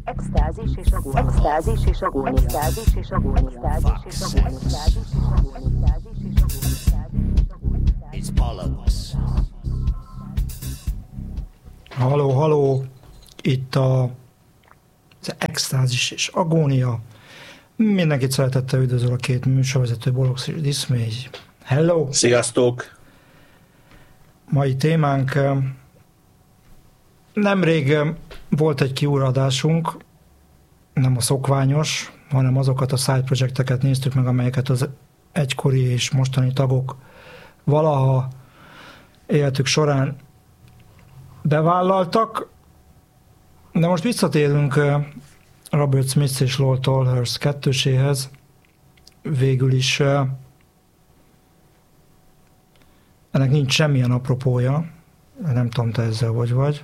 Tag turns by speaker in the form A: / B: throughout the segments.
A: Extázis és agónia. Extázis és agónia. Extázis és agónia. Extázis és agónia. Extázis és agónia.
B: It's bollocks.
C: Halló, halló! Itt az Extázis és agónia. Mindenkit szeretettel üdvözöl a két műsorvezető, Bollocks és Diszmély. Hello!
D: Sziasztok!
C: Mai témánk: nemrég volt egy kiuradásunk, nem a szokványos, hanem azokat a side projekteket néztük meg, amelyeket az egykori és mostani tagok valaha életük során bevállaltak. De most visszatérünk Robert Smith és Lol Tolhurst kettőséhez. Végül is ennek nincs semmilyen apropója, nem tudom, te ezzel vagy.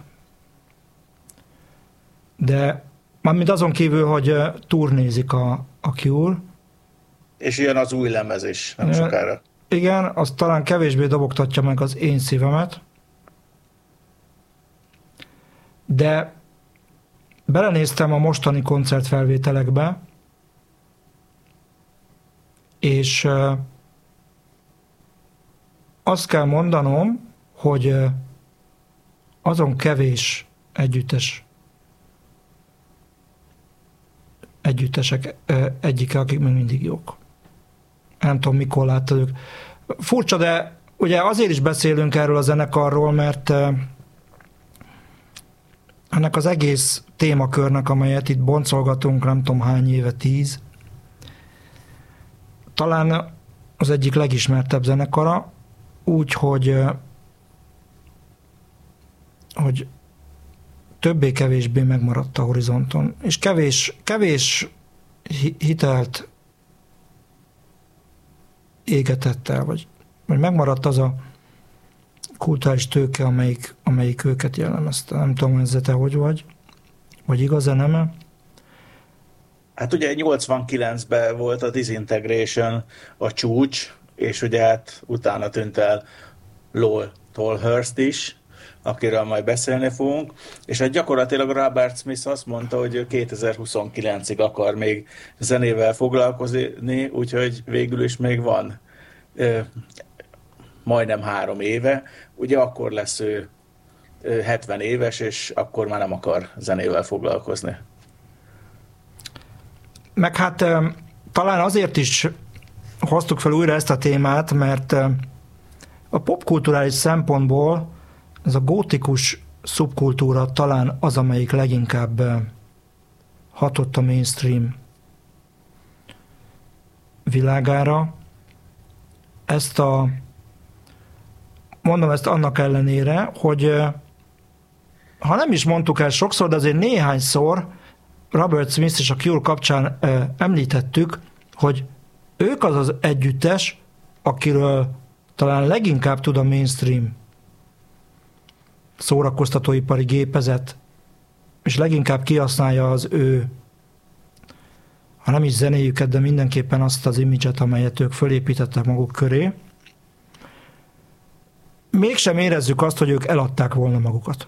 C: De mármint azon kívül, hogy turnézik a Cure.
D: És jön az új lemez is, nem sokára.
C: Igen, az talán kevésbé dobogtatja meg az én szívemet. De belenéztem a mostani koncertfelvételekbe, és azt kell mondanom, hogy azon kevés együttesek egyike, akik még mindig jók. Nem tudom, mikor láttad ők. Furcsa, de ugye azért is beszélünk erről a zenekarról, mert ennek az egész témakörnek, amelyet itt boncolgatunk, nem tudom hány éve, 10, talán az egyik legismertebb zenekara, úgy, hogy többé-kevésbé megmaradt a horizonton, és kevés hitelt égetett el, vagy megmaradt az a kulturális tőke, amelyik őket jellemezte. Nem tudom, ezzel te hogy vagy igaz-e, nem-e?
D: Hát ugye 89-ben volt a Disintegration a csúcs, és ugye hát utána tűnt el Lol Tolhurst is, akiről majd beszélni fogunk, és hát gyakorlatilag Robert Smith azt mondta, hogy ő 2029-ig akar még zenével foglalkozni, úgyhogy végül is még van majdnem 3 éve. Ugye akkor lesz ő 70 éves, és akkor már nem akar zenével foglalkozni.
C: Meg hát talán azért is hoztuk fel újra ezt a témát, mert a popkulturális szempontból ez a gótikus szubkultúra talán az, amelyik leginkább hatott a mainstream világára. Mondom ezt annak ellenére, hogy ha nem is mondtuk el sokszor, de azért néhányszor Robert Smith és a Cure kapcsán említettük, hogy ők az az együttes, akiről talán leginkább tud a mainstream szórakoztatóipari gépezet, és leginkább kihasználja az ő, ha nem is zenéjüket, de mindenképpen azt az imidzset, amelyet ők fölépítettek maguk köré. Mégsem érezzük azt, hogy ők eladták volna magukat.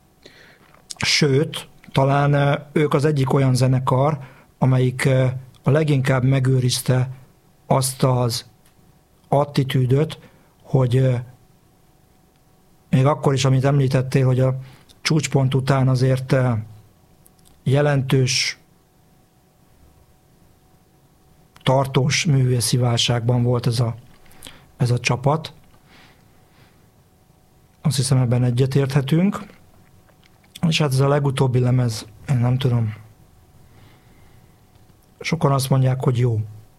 C: Sőt, talán ők az egyik olyan zenekar, amelyik a leginkább megőrizte azt az attitűdöt, hogy még akkor is, amit említettél, hogy a csúcspont után azért jelentős, tartós művészi válságban volt ez a csapat. Azt hiszem, ebben egyetérthetünk. És hát ez a legutóbbi lemez, én nem tudom. Sokan azt mondják, hogy jó.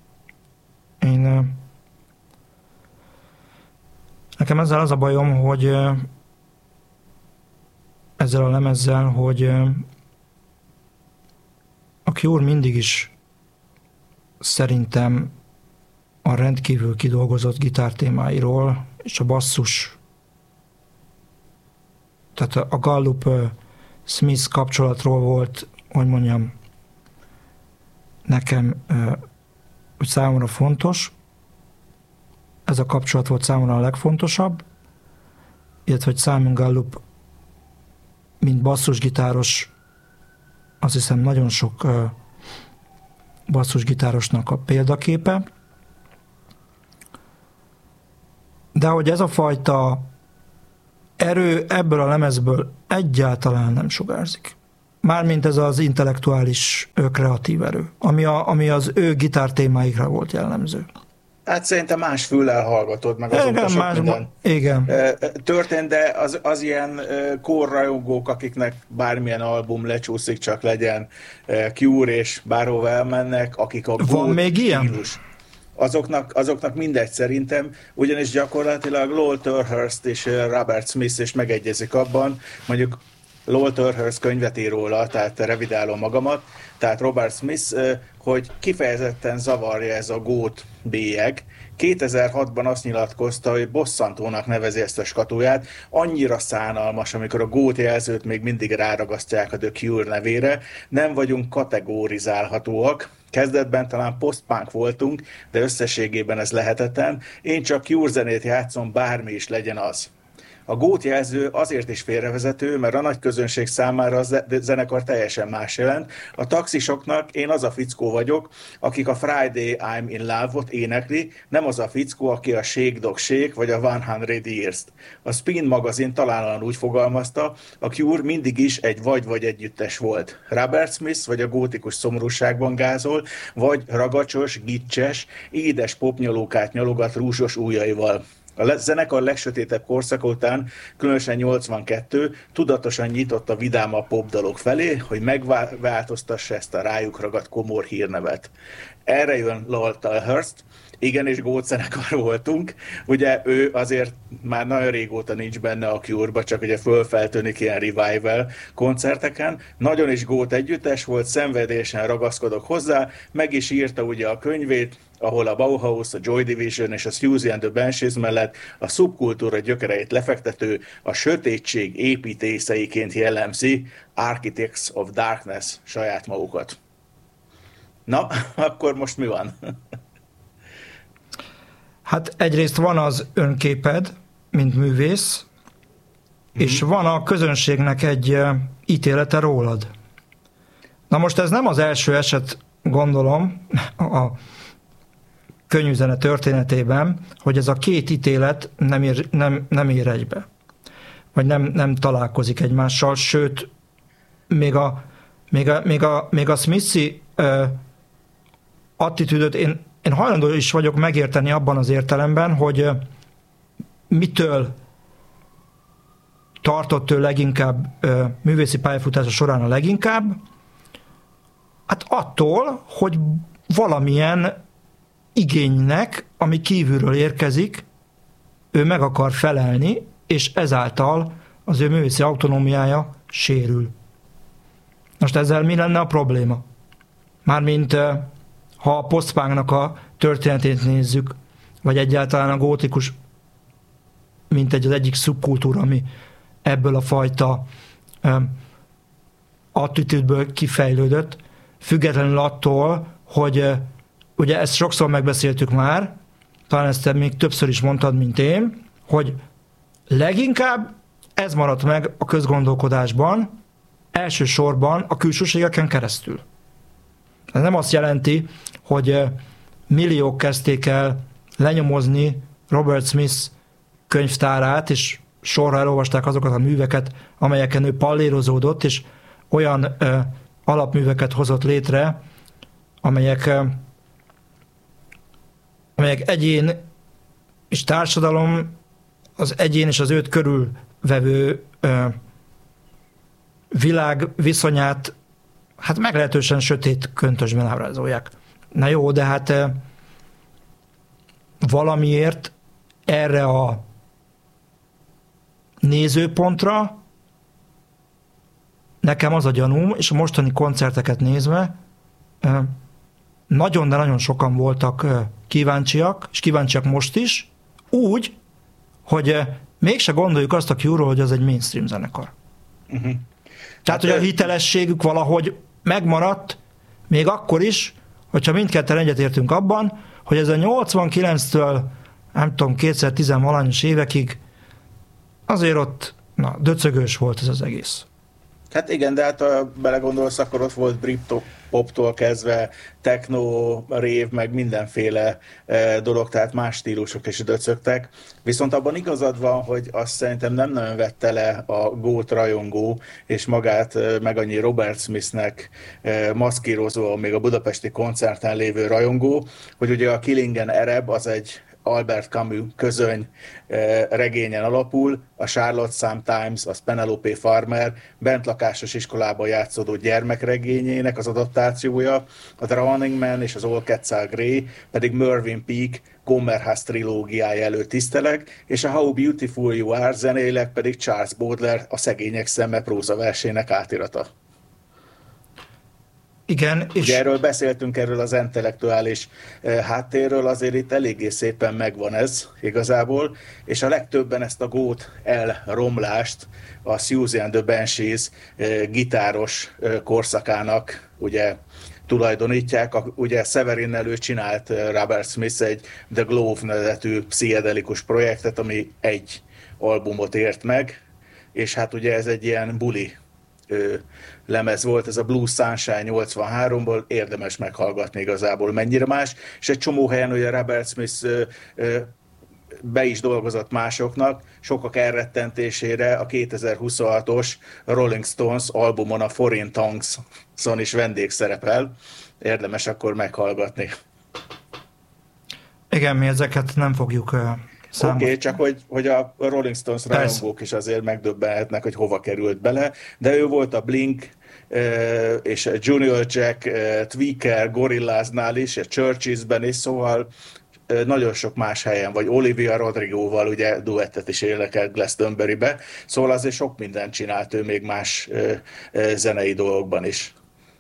C: Nekem ezzel az a bajom, hogy ezzel a lemezzel, hogy a Cure mindig is szerintem a rendkívül kidolgozott gitártémáiról és a basszus, tehát a Gallup-Smith kapcsolatról volt, hogy mondjam, nekem úgy számomra fontos. Ez a kapcsolat volt számomra a legfontosabb, illetve hogy Simon Gallup, mint basszusgitáros azt hiszem nagyon sok basszusgitárosnak a példaképe. De hogy ez a fajta erő ebből a lemezből egyáltalán nem sugárzik. Mármint ez az intellektuális, kreatív erő, ami az ő gitártémáikra volt jellemző.
D: Hát szerintem más füllel hallgatod meg azóta sok minden.
C: Igen.
D: Történt, de az ilyen korrajongók, akiknek bármilyen album lecsúszik, csak legyen Cure és bárhova elmennek, akik a
C: van még ilyen?
D: Azoknak mindegy szerintem, ugyanis gyakorlatilag Lowell Tolhurst és Robert Smith is megegyezik abban, mondjuk Lowell Tolhurst könyvet ír róla, tehát revidálom magamat, tehát Robert Smith, hogy kifejezetten zavarja ez a gót bélyeg. 2006-ban azt nyilatkozta, hogy bosszantónak nevezi ezt a skatóját, annyira szánalmas, amikor a gót jelzőt még mindig ráragasztják a The Cure nevére, nem vagyunk kategorizálhatóak. Kezdetben talán post-punk voltunk, de összességében ez lehetetlen. Én csak Cure zenét játszom, bármi is legyen az. A gót jelző azért is félrevezető, mert a nagy közönség számára a zenekar teljesen más jelent. A taxisoknak én az a fickó vagyok, akik a Friday I'm in Love-ot énekli, nem az a fickó, aki a Shake Dog Shake vagy a 100 Years-t. A Spin magazin talán úgy fogalmazta, a Cure mindig is egy vagy együttes volt. Robert Smith vagy a gótikus szomorúságban gázol, vagy ragacsos, gicses, édes popnyalókát nyalogat rúzsos ujjaival. A zenekar legsötétebb korszaka után, különösen 82, tudatosan nyitott a vidámabb popdalok felé, hogy megváltoztassa ezt a rájuk ragadt komor hírnevet. Erre jön Lowell Tolhurst, igenis gótzenekar voltunk, ugye ő azért már nagyon régóta nincs benne a Cure-ba, csak ugye fölfeltűnik ilyen revival koncerteken, nagyon is gót együttes volt, szenvedélyesen ragaszkodok hozzá, meg is írta ugye a könyvét, ahol a Bauhaus, a Joy Division és a Siouxsie and the Banshees mellett a szubkultúra gyökereit lefektető, a sötétség építészeiként jellemzi Architects of Darkness saját magukat. Na, akkor most mi van?
C: Hát egyrészt van az önképed, mint művész, és van a közönségnek egy ítélete rólad. Na most ez nem az első eset, gondolom, a könnyűzene történetében, hogy ez a két ítélet nem ér egybe. Vagy nem találkozik egymással, sőt, még a Smithy attitűdöt én hajlandó is vagyok megérteni abban az értelemben, hogy mitől tartott ő leginkább művészi pályafutása során a leginkább, hát attól, hogy valamilyen igénynek, ami kívülről érkezik, ő meg akar felelni, és ezáltal az ő művészi autonómiája sérül. Most ezzel mi lenne a probléma? Mármint ha a post-punknak a történetét nézzük, vagy egyáltalán a gótikus, mint az egyik szubkultúra, ami ebből a fajta attitűdből kifejlődött, függetlenül attól, hogy ugye ezt sokszor megbeszéltük már, talán ezt te még többször is mondtad, mint én, hogy leginkább ez maradt meg a közgondolkodásban, elsősorban a külsőségeken keresztül. Ez nem azt jelenti, hogy milliók kezdték el lenyomozni Robert Smith könyvtárát, és sorra elolvasták azokat a műveket, amelyeken ő pallérozódott, és olyan alapműveket hozott létre, amelyek egyén és társadalom, az egyén és az őt körülvevő világ viszonyát hát meglehetősen sötét köntösben ábrázolják. Na jó, de hát valamiért erre a nézőpontra nekem az a gyanúm, és a mostani koncerteket nézve nagyon, de nagyon sokan voltak kíváncsiak, és kíváncsiak most is, úgy, hogy mégse gondoljuk azt a Cure-ról, hogy az egy mainstream zenekar. Uh-huh. Tehát, hogy a hitelességük valahogy megmaradt, még akkor is, hogyha mindketten egyetértünk abban, hogy ez a 89-től, nem tudom, 2010-valányos évekig azért ott döcögős volt ez az egész.
D: Hát igen, de hát ha belegondolsz, akkor ott volt Britpoptól kezdve techno, rave, meg mindenféle dolog, tehát más stílusok is döcögtek. Viszont abban igazad van, hogy azt szerintem nem nagyon vette le a GOAT rajongó, és magát meg annyi Robert Smithnek maszkírozó, még a budapesti koncerten lévő rajongó, hogy ugye a Killing an Arab az egy Albert Camus közöny regényen alapul, a Charlotte Sometimes, az Penelope Farmer bentlakásos iskolában játszódó gyermekregényének az adaptációja, a Drowning Man és az All Cats Are Grey pedig Mervyn Peake Gomerhas trilógiája előtt tiszteleg, és a How Beautiful You Are zenéileg pedig Charles Baudelaire a Szegények szeme prózaversének átirata.
C: Igen, és...
D: Ugye erről beszéltünk, erről az intellektuális háttérről, azért itt eléggé szépen megvan ez igazából, és a legtöbben ezt a GOAT elromlást a Siouxsie and the Banshees gitáros korszakának ugye tulajdonítják. Ugye Severin elő csinált Robert Smith egy The Glove nevetű pszichedelikus projektet, ami egy albumot ért meg, és hát ugye ez egy ilyen buli lemez volt, ez a Blue Sunshine 83-ból, érdemes meghallgatni igazából mennyire más, és egy csomó helyen ugye Robert Smith be is dolgozott másoknak, sokak elrettentésére a 2026-os Rolling Stones albumon, a Foreign Tongues-on is vendégszerepel, érdemes akkor meghallgatni.
C: Igen, mi ezeket nem fogjuk
D: Oké, csak hogy a Rolling Stones rajongók is azért megdöbbenhetnek, hogy hova került bele, de ő volt a Blink és Junior Jack, Tweaker, Gorillaz-nál is, a Churches-ben is, szóval nagyon sok más helyen, vagy Olivia Rodrigo-val ugye duettet is énekelt Glastonbury-be, szóval azért sok mindent csinált ő még más zenei dolgokban is.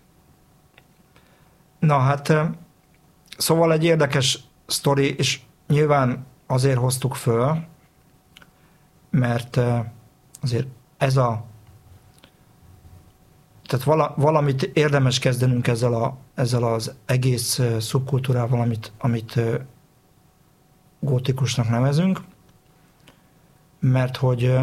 C: Na hát, szóval egy érdekes sztori, és nyilván azért hoztuk föl, mert azért ez tehát valamit érdemes kezdenünk ezzel az egész szubkultúrával, amit gótikusnak nevezünk, mert hogy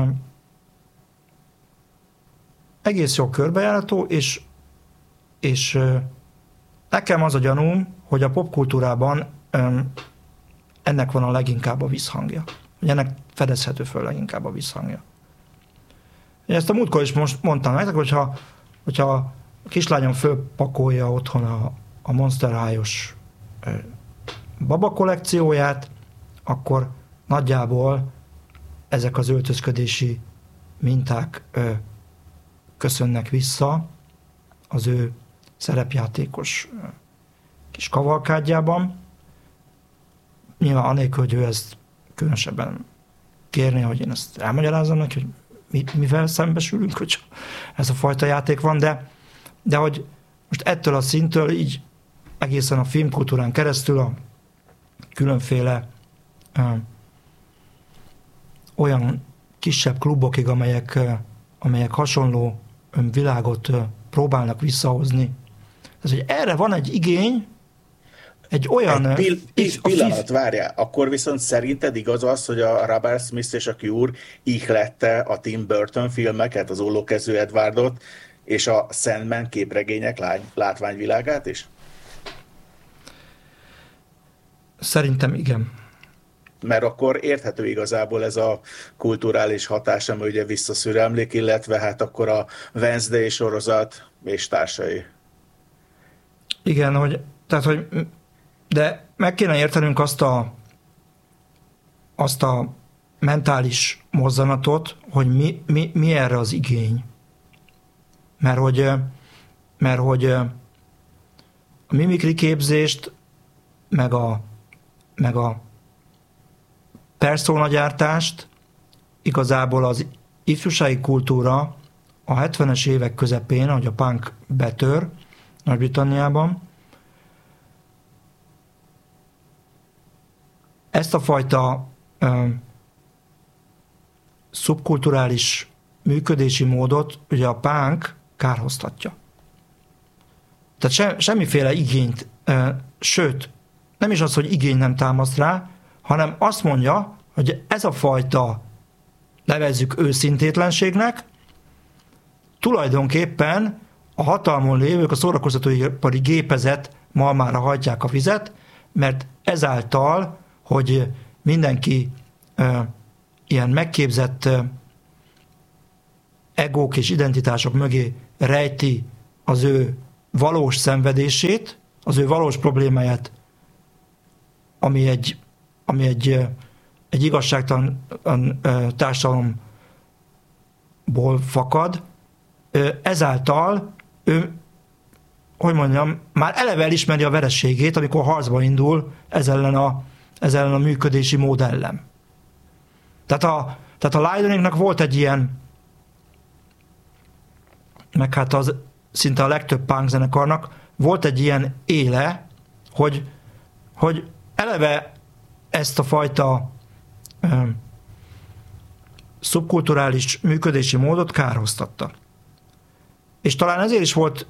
C: egész jó körbejárató, és nekem az a gyanúm, hogy a popkultúrában ennek van a leginkább a visszhangja. Ennek fedezhető föl leginkább a visszhangja. Én ezt a múltkor is most mondtam nektek, hogyha a kislányom fölpakolja otthon a Monster High-os baba kollekcióját, akkor nagyjából ezek az öltözködési minták köszönnek vissza az ő szerepjátékos kis kavalkádjában. Nyilván anélkül, hogy ő ezt különösebben kérni, hogy én ezt elmagyarázzam neki, hogy mivel szembesülünk, hogy ez a fajta játék van, de hogy most ettől a szintől így egészen a filmkultúrán keresztül a különféle olyan kisebb klubokig, amelyek hasonló világot próbálnak visszahozni. Tehát, hogy erre van egy igény, egy olyan...
D: Pillanat, várjál, akkor viszont szerinted igaz az, hogy a Robert Smith és a Cure ihlette a Tim Burton filmeket, az Ollókezű Edwardot, és a Sandman képregények látványvilágát is?
C: Szerintem igen.
D: Mert akkor érthető igazából ez a kulturális hatás, ami ugye visszaszüremlik, illetve hát akkor a Wednesday sorozat és társai.
C: Igen, de meg kéne értenünk azt a mentális mozzanatot, hogy mi erre az igény. Mert hogy a mimikri képzést, meg a personagyártást igazából az ifjúsági kultúra a 70-es évek közepén, ahogy a punk betör Nagy-Britanniában, ezt a fajta szubkulturális működési módot ugye a punk kárhoztatja. Tehát semmiféle igényt, sőt, nem is az, hogy igény nem támaszt rá, hanem azt mondja, hogy ez a fajta, nevezzük őszintétlenségnek, tulajdonképpen a hatalmon lévők, a szórakoztatóipari gépezet malmára hajtják a vizet, mert ezáltal, hogy mindenki ilyen megképzett egók és identitások mögé rejti az ő valós szenvedését, az ő valós problémáját, ami egy igazságtalan társadalomból fakad, ezáltal ő, hogy mondjam, már eleve elismeri a vereségét, amikor harcba indul ez ellen a működési mód ellen. Tehát a Laidonéknak volt egy ilyen, meg hát az szinte a legtöbb punk zenekarnak volt egy ilyen éle, hogy eleve ezt a fajta szubkulturális működési módot kárhoztatta. És talán ezért is volt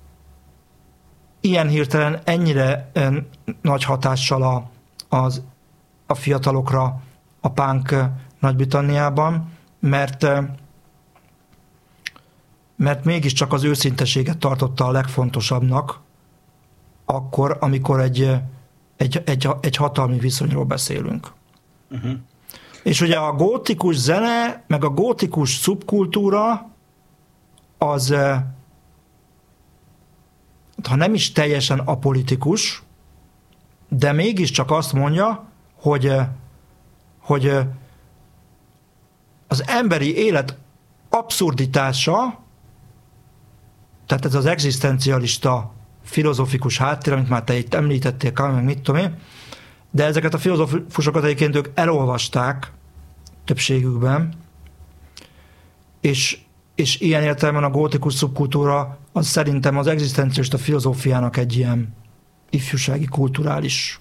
C: ilyen hirtelen ennyire nagy hatással a fiatalokra a punk Nagy-Britanniában, mert mégiscsak az őszinteséget tartotta a legfontosabbnak akkor, amikor egy hatalmi viszonyról beszélünk. Uh-huh. És ugye a gótikus zene, meg a gótikus szubkultúra az, ha nem is teljesen apolitikus, de mégiscsak azt mondja, hogy az emberi élet abszurditása, tehát ez az egzisztencialista filozofikus háttér, amit már te itt említettél, meg mit tudom én, de ezeket a filozófusokat egyébként ők elolvasták többségükben, és ilyen értelemben a gótikus szubkultúra az szerintem az egzisztencialista filozófiának egy ilyen ifjúsági kulturális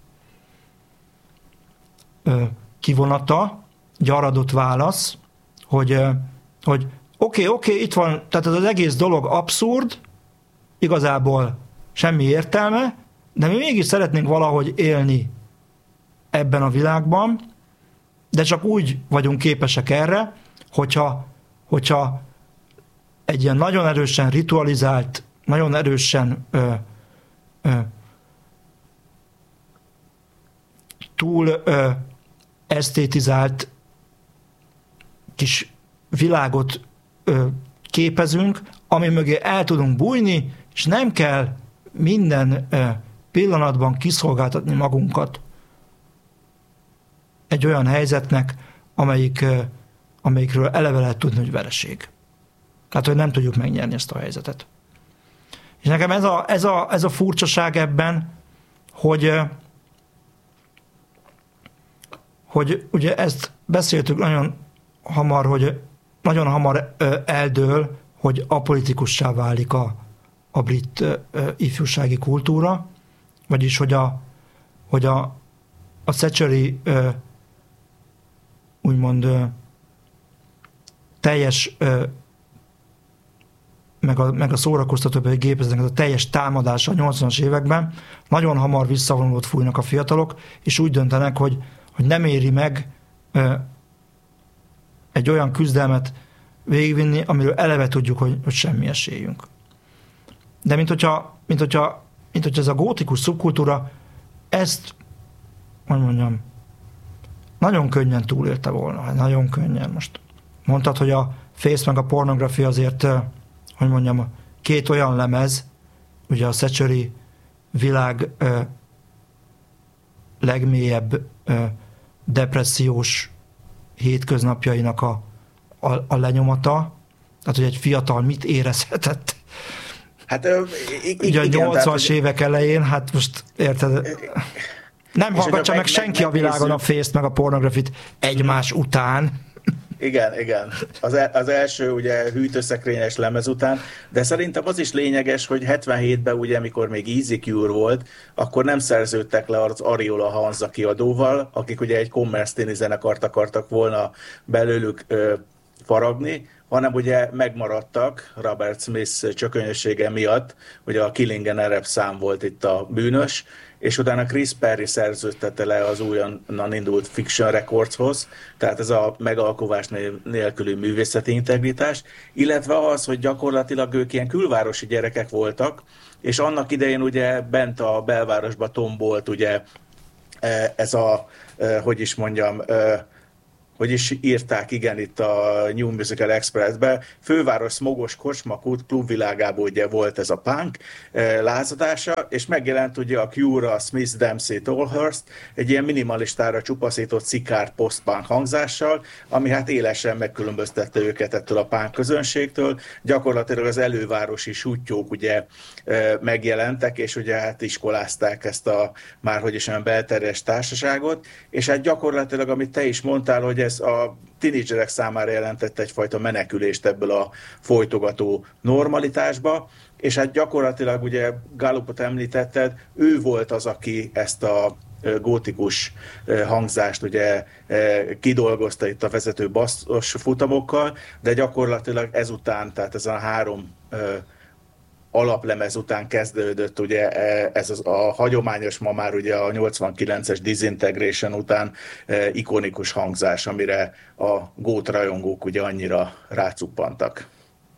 C: kivonata, gyarradott válasz, hogy oké, itt van, tehát ez az egész dolog abszurd, igazából semmi értelme, de mi mégis szeretnénk valahogy élni ebben a világban, de csak úgy vagyunk képesek erre, hogyha egy ilyen nagyon erősen ritualizált, nagyon erősen túl esztétizált kis világot képezünk, ami mögé el tudunk bújni, és nem kell minden pillanatban kiszolgáltatni magunkat egy olyan helyzetnek, amelyikről eleve lehet tudni, hogy vereség. Tehát, hogy nem tudjuk megnyerni ezt a helyzetet. És nekem ez a furcsaság ebben, hogy ugye ezt beszéltük nagyon hamar, hogy nagyon hamar eldől, hogy apolitikussá válik a brit ifjúsági kultúra, vagyis hogy a Thatcheri úgymond teljes meg a szórakoztató gépezetnek a teljes támadása a 80-as években, nagyon hamar visszavonulót fújnak a fiatalok, és úgy döntenek, hogy nem éri meg egy olyan küzdelmet végigvinni, amiről eleve tudjuk, hogy semmi esélyünk. De mint hogyha ez a gótikus szubkultúra ezt, hogy mondjam, nagyon könnyen túlélte volna. Nagyon könnyen. Most mondtad, hogy a Face meg a Pornography azért, hogy mondjam, két olyan lemez, ugye a Thatcheri világ legmélyebb depressziós hétköznapjainak a lenyomata, tehát, hogy egy fiatal mit érezhetett. Hát ugye a 80-as évek elején, hát most érted, nem hallgatja meg senki a világon a Face-t meg a Pornography-t egymás után.
D: Igen. Az első ugye hűtőszekrényes lemez után, de szerintem az is lényeges, hogy 77-ben ugye, amikor még Easy Cure volt, akkor nem szerződtek le az Ariola Hansa kiadóval, akik ugye egy commerce zenekart akartak volna belőlük faragni, hanem ugye megmaradtak Robert Smith csökönyössége miatt, ugye a Killing an Arab szám volt itt a bűnös, és utána Chris Perry szerződtette le az újonnan indult Fiction Recordshoz, tehát ez a megalkovás nélküli művészeti integritás, illetve az, hogy gyakorlatilag ők ilyen külvárosi gyerekek voltak, és annak idején ugye bent a belvárosba tombolt ugye ez a, hogy is mondjam, hogy is írták, igen, itt a New Musical Express-be, főváros smogos kocsmakút klubvilágában ugye volt ez a punk lázadása, és megjelent ugye a Cure, a Smith, Dempsey, Tolhurst, egy ilyen minimalistára csupaszított szikár post-punk hangzással, ami hát élesen megkülönböztette őket ettől a punk közönségtől. Gyakorlatilag az elővárosi sútyók ugye megjelentek, és ugye hát iskolázták ezt a már hogy is olyan belterjes társaságot, és hát gyakorlatilag, amit te is mondtál, hogy ez a tínédzserek számára jelentett egyfajta menekülést ebből a folytogató normalitásba, és hát gyakorlatilag ugye Gallupot említetted, ő volt az, aki ezt a gótikus hangzást ugye kidolgozta itt a vezető basszos futamokkal, de gyakorlatilag ezután, tehát ezen a 3 alaplemez után kezdődött ugye ez a hagyományos, ma már ugye a 89-es Disintegration után ikonikus hangzás, amire a gót rajongók ugye annyira rácuppantak.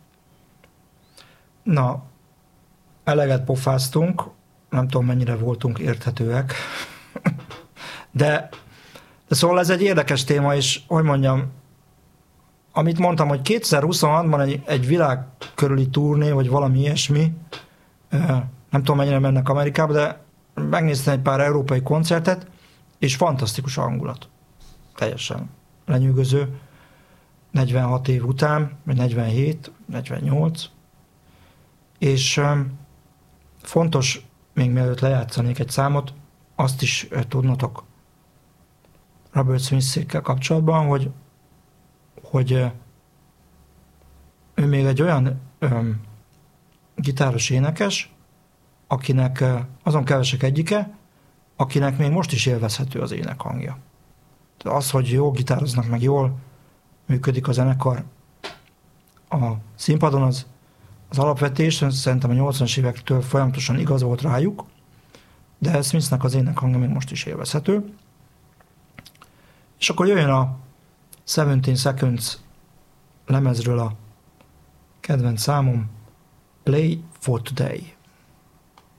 C: Na, eleget pofáztunk, nem tudom mennyire voltunk érthetőek, de szóval ez egy érdekes téma, és hogy mondjam, amit mondtam, hogy 2026-ban egy világ körüli turné, vagy valami ilyesmi, nem tudom mennyire mennek Amerikába, de megnéztem egy pár európai koncertet, és fantasztikus a hangulat. Teljesen lenyűgöző. 46 év után, vagy 47, 48. És fontos, még mielőtt lejátszanék egy számot, azt is tudnotok Robert Smith-székkel kapcsolatban, hogy ő még egy olyan gitáros énekes, akinek azon kevesek egyike, akinek még most is élvezhető az énekhangja. Az, hogy jól gitároznak, meg jól működik a zenekar a színpadon, az alapvetés, szerintem a 80-as évektől folyamatosan igaz volt rájuk, de Smithnek az énekhangja még most is élvezhető. És akkor jöjjön a 17 Seconds lemezről a kedvenc számom, Play for Today.